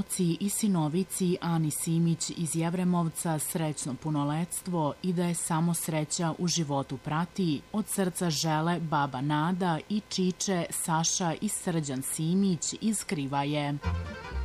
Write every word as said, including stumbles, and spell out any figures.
ćerci i sinovici Ani Simić iz Jevremovca srećno punoletstvo i da je samo sreća u životu prati, od srca žele baba Nada i čiče Saša i Srđan Simić iz Krivaje.